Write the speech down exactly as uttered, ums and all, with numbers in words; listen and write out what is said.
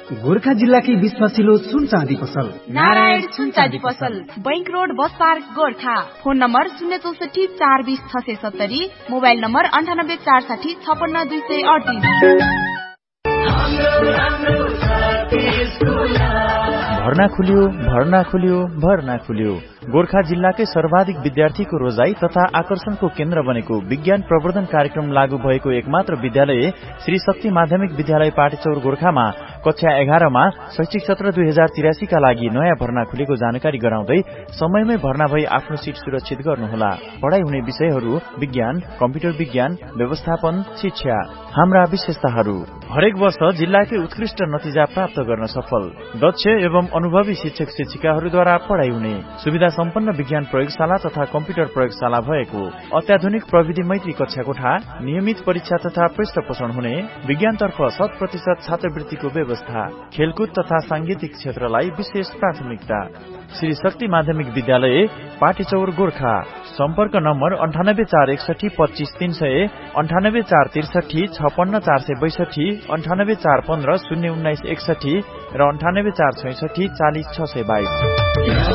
गोर्खा जिल्लाकै विश्वासिलो सुन चाँदी पसल नारायण सुन चाँदी पसल, bank road, bus park, Gorkha. Phone number शून्य चौसठी चार बीस छ सय सत्तरी, मोबाइल नम्बर अन्ठानब्बे चार साठी छपन्न दुई सय अडतिस। भर्ना खुल्यो भर्ना खुल्यो भर्ना खुल्यो। गोर्खा जिल्लाकै सर्वाधिक विद्यार्थीको रोजाई तथा आकर्षणको केन्द्र बनेको विज्ञान प्रवर्धन कार्यक्रम लागू भएको एकमात्र विद्यालय श्री शक्ति माध्यमिक विद्यालय पाटेचौर गोर्खामा कक्षा एघारमा शैक्षिक सत्र दुई हजार तिरासी का लागि नयाँ भर्ना खुलेको जानकारी गराउँदै समयमै भर्ना भई आफ्नो सीट सुरक्षित गर्नुहोला। पढ़ाई हुने विषयहरू विज्ञान, कम्प्युटर विज्ञान, व्यवस्थापन, शिक्षा। हाम्रा विशेषताहरू: हरेक वर्ष जिल्लाकै उत्कृष्ट नतिजा प्राप्त गर्न सफल, दक्ष एवं अनुभवी शिक्षक शिक्षिकाहरूद्वारा पढ़ाई हुने, सुविधा सम्पन्न विज्ञान प्रयोगशाला तथा कम्प्युटर प्रयोगशाला भएको, अत्याधुनिक प्रविधि मैत्री कक्षा कोठा, नियमित परीक्षा तथा पृष्ठपोषण हुने, विज्ञानतर्फ शत प्रतिशत छात्रवृत्तिको व्यवस्था, खेलकुद तथा सांगीतिक क्षेत्रलाई विशेष प्राथमिकता। श्री शक्ति माध्यमिक विद्यालय पाटेचौर गोर्खा। सम्पर्क नम्बर अन्ठानब्बे चार एकसठी पच्चीस तीन सय, अन्ठानब्बे चार त्रिसठी छपन्न चार सय बैसठी, अन्ठानब्बे चार पन्ध्र शून्य उन्नाइस एकसठी र अन्ठानब्बे चार छैसठी चालिस छ सय बाइस।